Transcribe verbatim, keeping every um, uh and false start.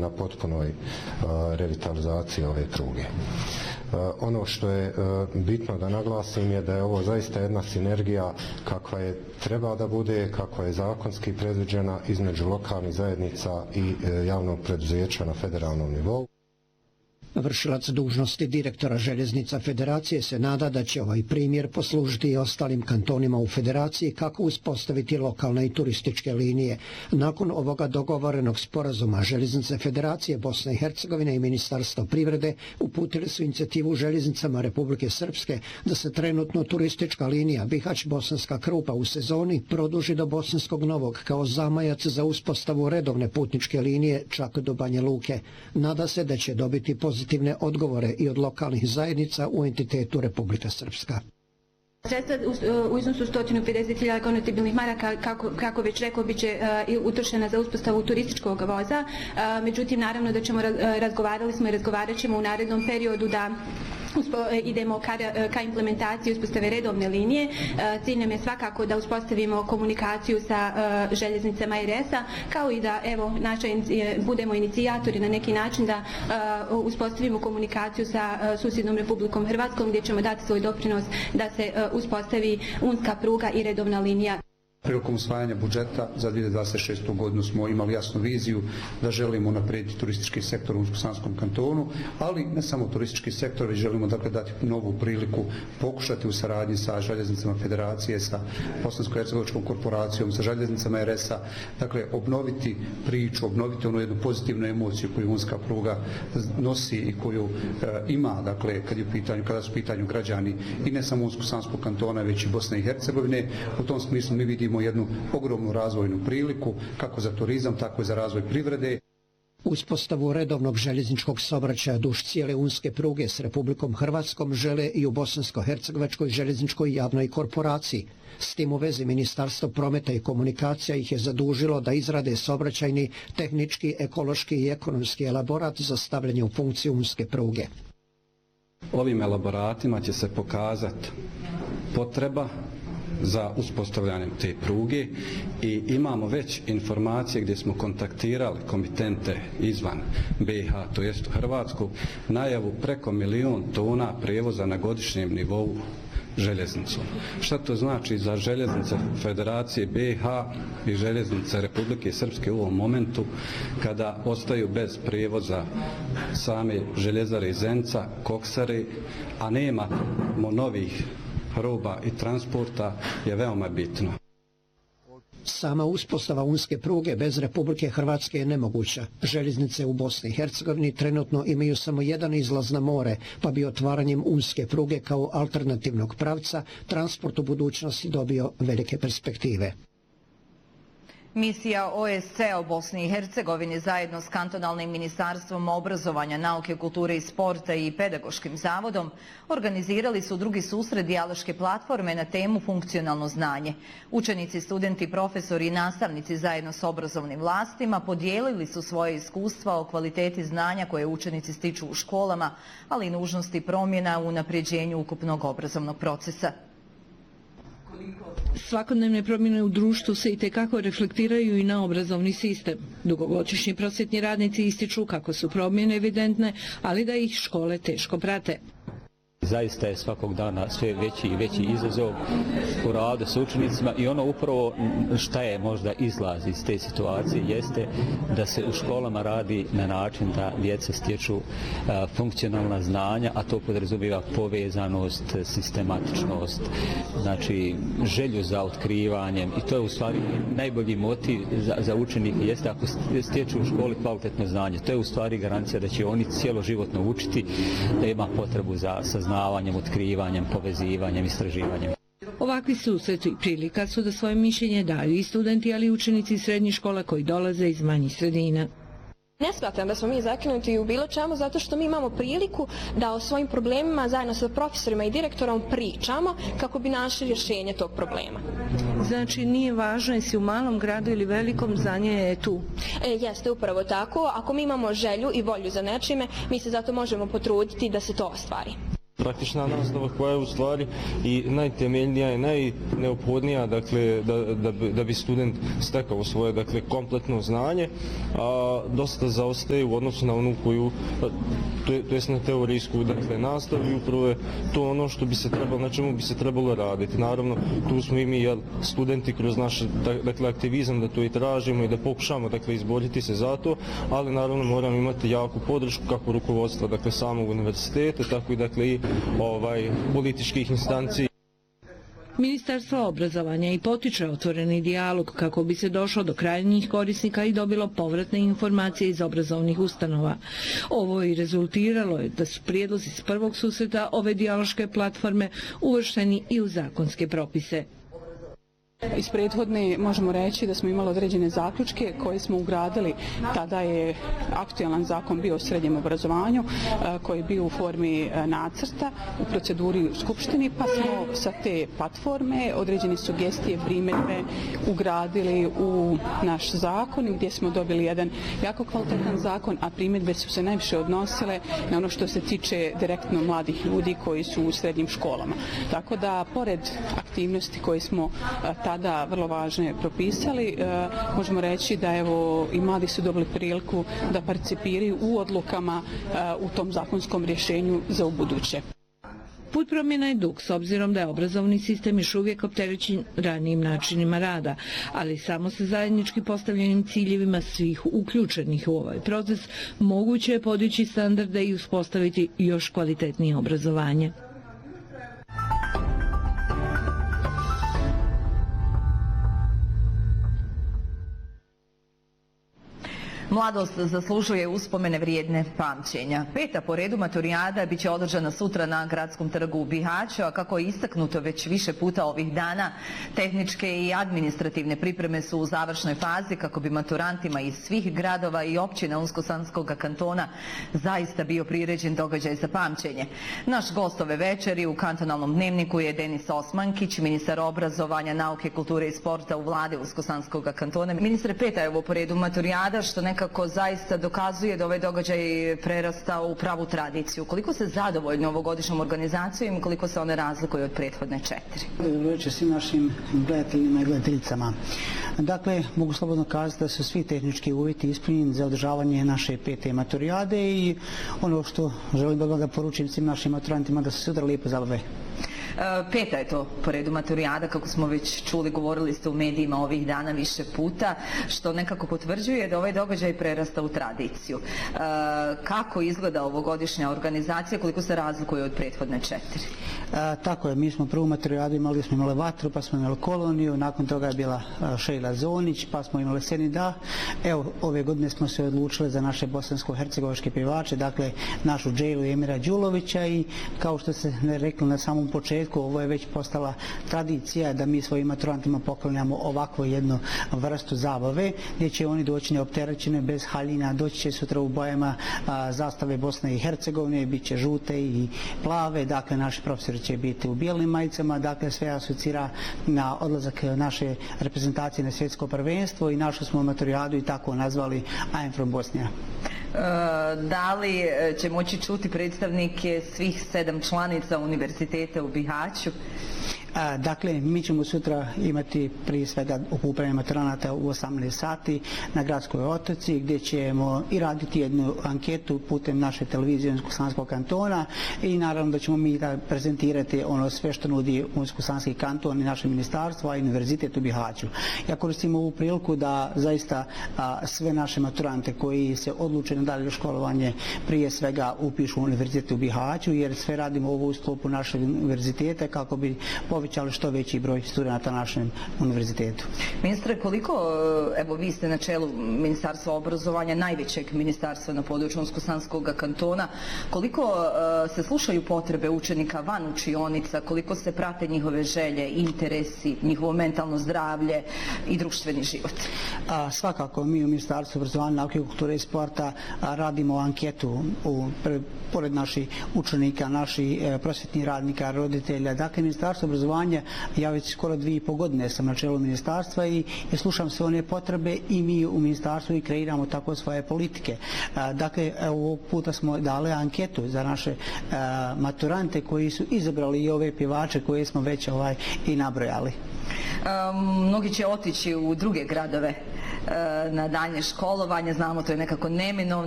na potpunoj revitalizaciji ove pruge. Ono što je bitno da naglasim je da je ovo zaista jedna sinergija kakva je treba da bude, kakva je zakonski predviđena između lokalnih zajednica i javnog preduzeća na federalnom nivou. Vršilac dužnosti direktora Željeznica Federacije se nada da će ovaj primjer poslužiti i ostalim kantonima u Federaciji kako uspostaviti lokalne i turističke linije. Nakon ovoga dogovorenog sporazuma Željeznice Federacije Bosne i Hercegovine i Ministarstva privrede uputili su inicijativu željeznicama Republike Srpske da se trenutno turistička linija Bihać-Bosanska Krupa u sezoni produži do Bosanskog Novog kao zamajac za uspostavu redovne putničke linije čak do Banja Luke. Nada se da će dobiti pozitivne pozitivne odgovore i od lokalnih zajednica u entitetu Republika Srpska. Sredstva u iznosu sto pedeset hiljada konvertibilnih maraka, kako, kako već rekao, bit će uh, utrošena za uspostavu turističkog voza. Uh, međutim, naravno da ćemo, razgovarali smo i razgovarat ćemo u narednom periodu da Uspo, idemo ka, ka implementaciji uspostave redovne linije. Cilj nam je svakako da uspostavimo komunikaciju sa uh, željeznicama R S-a, kao i da evo, naša, budemo inicijatori na neki način da uh, uspostavimo komunikaciju sa uh, susjednom Republikom Hrvatskom, gdje ćemo dati svoj doprinos da se uh, uspostavi unska pruga i redovna linija. Prilikom usvajanja budžeta za dvije hiljade dvadeset šestu godinu smo imali jasnu viziju da želimo unaprijediti turistički sektor u Unsko-Sanskom kantonu, ali ne samo turistički sektor, već želimo dakle dati novu priliku, pokušati u saradnji sa željeznicama Federacije, sa Bosansko-hercegovačkom korporacijom, sa željeznicama R S-a, dakle obnoviti priču, obnoviti onu jednu pozitivnu emociju koju unska pruga nosi i koju e, ima, dakle kad je u pitanju, kada su u pitanju građani i ne samo Unsko-Sanskog kantona, već i Bosne i Hercegovine. U tom smislu mi vidimo jednu ogromnu razvojnu priliku, kako za turizam, tako i za razvoj privrede. Uspostavu redovnog željezničkog saobraćaja duž cijele unske pruge s Republikom Hrvatskom žele i u Bosansko-hercegovačkoj željezničkoj javnoj korporaciji. S tim u vezi Ministarstvo prometa i komunikacija ih je zadužilo da izrade saobraćajni, tehnički, ekološki i ekonomski elaborat za stavljanje u funkciju unske pruge. Ovim elaboratima će se pokazati potreba za uspostavljanjem te pruge i imamo već informacije gdje smo kontaktirali komitente izvan B H, to jest u Hrvatsku, najavu preko milijun tona prijevoza na godišnjem nivou željeznicom. Šta to znači za željeznice Federacije B H i željeznice Republike Srpske u ovom momentu kada ostaju bez prijevoza same željezare Zenica, koksare, a nemamo novih roba i transporta, je veoma bitno. Sama uspostava unske pruge bez Republike Hrvatske je nemoguća. Željeznice u Bosni i Hercegovini trenutno imaju samo jedan izlaz na more, pa bi otvaranjem unske pruge kao alternativnog pravca transport u budućnosti dobio velike perspektive. Misija O S C E u Bosni i Hercegovini zajedno s kantonalnim ministarstvom obrazovanja, nauke, kulture i sporta i pedagoškim zavodom organizirali su drugi susret dijaloške platforme na temu funkcionalno znanje. Učenici, studenti, profesori i nastavnici zajedno s obrazovnim vlastima podijelili su svoje iskustva o kvaliteti znanja koje učenici stiču u školama, ali i nužnosti promjena u unapređenju ukupnog obrazovnog procesa. Svakodnevne promjene u društvu se itekako reflektiraju i na obrazovni sistem. Dugogodišnji prosvjetni radnici ističu kako su promjene evidentne, ali da ih škole teško prate. Zaista je svakog dana sve veći i veći izazov u radu s učenicima i ono upravo šta je možda izlaz iz te situacije jeste da se u školama radi na način da djeca stječu a, funkcionalna znanja, a to podrazumijeva povezanost, sistematičnost, znači želju za otkrivanjem i to je u stvari najbolji motiv za, za učenike jeste ako stječu u školi kvalitetno znanje. To je u stvari garancija da će oni cijeloživotno učiti, da ima potrebu za saznanje, otkrivanjem, povezivanjem, istraživanjem. Ovakvi susreti i prilika su da svoje mišljenje daju i studenti, ali i učenici srednjih škola koji dolaze iz manjih sredina. Ne smatram da smo mi zakinuti u bilo čemu zato što mi imamo priliku da o svojim problemima zajedno sa profesorima i direktorom pričamo kako bi našli rješenje tog problema. Znači nije važno jesi u malom gradu ili velikom, znanje je tu. E, jeste upravo tako. Ako mi imamo želju i volju za nečime, mi se zato možemo potruditi da se to ostvari. Praktična nastava koja je u stvari i najtemeljnija i najneophodnija, dakle, da, da, da bi student stekao svoje, dakle, kompletno znanje, a dosta zaostaje u odnosu na onu koju, to, to jest na teorijsku, dakle, nastavu, i upravo je to ono što bi se trebalo, na čemu bi se trebalo raditi. Naravno, tu smo i mi, jel, studenti kroz naš, dakle, aktivizam da to i tražimo i da pokušamo, dakle, izboriti se za to, ali naravno moramo imati jaku podršku kako rukovodstva, dakle, samog univerziteta, tako i, dakle, i ovaj političkih instanci. Ministarstvo obrazovanja i potiče otvoreni dijalog kako bi se došlo do krajnjih korisnika i dobilo povratne informacije iz obrazovnih ustanova. Ovo i rezultiralo je da su prijedlozi s prvog susreta ove dijaloške platforme uvršteni i u zakonske propise. Iz prethodne možemo reći da smo imali određene zaključke koje smo ugradili. Tada je aktualan zakon bio o srednjem obrazovanju koji je bio u formi nacrta u proceduri u Skupštini, pa smo sa te platforme određene sugestije, primjedbe ugradili u naš zakon gdje smo dobili jedan jako kvalitetan zakon, a primjedbe su se najviše odnosile na ono što se tiče direktno mladih ljudi koji su u srednjim školama. Tako da, pored aktivnosti koje smo tada tada vrlo važne propisali, e, možemo reći da evo i mladi su dobili priliku da participiraju u odlukama e, u tom zakonskom rješenju za ubuduće. Put promjena je dug s obzirom da je obrazovni sistem još uvijek opterećen ranijim načinima rada, ali samo sa zajednički postavljenim ciljevima svih uključenih u ovaj proces moguće je podići standarde i uspostaviti još kvalitetnije obrazovanje. Mladost zaslužuje uspomene vrijedne pamćenja. Peta po redu maturijada bit će održana sutra na Gradskom trgu u Bihaću, a kako je istaknuto već više puta ovih dana, tehničke i administrativne pripreme su u završnoj fazi kako bi maturantima iz svih gradova i općina Unsko-Sanskog kantona zaista bio priređen događaj za pamćenje. Naš gost ove večeri u kantonalnom dnevniku je Denis Osmankić, ministar obrazovanja, nauke, kulture i sporta u vladi Unsko-Sanskog kantona. Ministre, peta je ovo po redu maturijada, što neka kako zaista dokazuje da ovaj događaj prerasta u pravu tradiciju. Koliko se zadovoljno ovogodišnjom organizacijom i koliko se one razlikuju od prethodne četiri? Dobro večer svim našim gledateljima i gledateljicama. Dakle, mogu slobodno kazati da su svi tehnički uvjeti ispunjeni za održavanje naše pete maturijade i ono što želim da ga poručim svim našim maturantima da se sutra lijepo zabave. Peta je to po redu maturijada, kako smo već čuli, govorili ste u medijima ovih dana više puta, što nekako potvrđuje da ovaj događaj prerasta u tradiciju. Kako izgleda ovogodišnja organizacija, koliko se razlikuje od prethodne četiri? A, tako je, mi smo prvu maturijadu imali, smo imali vatru, pa smo imali koloniju, nakon toga je bila Šejla Zonić, pa smo imali Senida. Evo, ove godine smo se odlučili za naše bosansko-hercegovačke pjevače, dakle našu Džejlu i Emira Đulovića, i kao što se rekli na samom početku, ovo je već postala tradicija da mi svojim maturantima poklonjamo ovakvu jednu vrstu zabave gdje će oni doći neopterećene, bez haljina, doći će sutra u bojama a, zastave Bosne i Hercegovine, bit će žute i plave, dakle naši profesori će biti u bijelim majicama, dakle sve asocira na odlazak naše reprezentacije na svjetsko prvenstvo i našu smo maturijadu i tako nazvali I am from Bosnia. Da li će moći čuti predstavnike svih sedam članica univerziteta u Bihaću? A, dakle, mi ćemo sutra imati prije svega okupljanje maturanata u osamnaest sati na Gradskoj otoci, gdje ćemo i raditi jednu anketu putem naše televizije Unsko-Sanskog kantona i naravno da ćemo mi da prezentirati ono sve što nudi Unsko-Sanski kanton i naše ministarstvo, a i univerzitet u Bihaću. Ja koristim ovu priliku da zaista a, sve naše maturante koji se odluče na dalje školovanje prije svega upišu u univerzitet u Bihaću, jer sve radimo ovo u sklopu našeg univerziteta kako bi povećali što veći broj studenta na našem univerzitetu. Ministre, koliko, evo vi ste na čelu Ministarstva obrazovanja, najvećeg ministarstva na području Unsko-Sanskog kantona, koliko uh, se slušaju potrebe učenika van učionica, koliko se prate njihove želje, interesi, njihovo mentalno zdravlje i društveni život? A, svakako, mi u Ministarstvu obrazovanja, nauke, kulture i sporta a, radimo anketu u, pre, pored naših učenika, naših e, prosvjetnih radnika, roditelja. Dakle, Ministarstvo obrazovanja obrazovanja. Ja već skoro dvije i po godine sam na čelu ministarstva i, i slušam sve one potrebe i mi u ministarstvu i kreiramo tako svoje politike. Dakle, ovog puta smo dali anketu za naše maturante koji su izabrali i ove pjevače koje smo već ovaj i nabrojali. Um, mnogi će otići u druge gradove uh, na dalje školovanje, znamo to je nekako neminovno.